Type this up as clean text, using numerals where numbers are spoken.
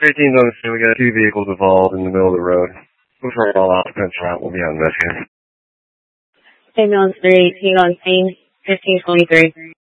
13's on the scene. We got 2 vehicles involved in the middle of the road. Looks like all occupants are out. We'll be out investigating. Ambulance 318 on scene, 1523.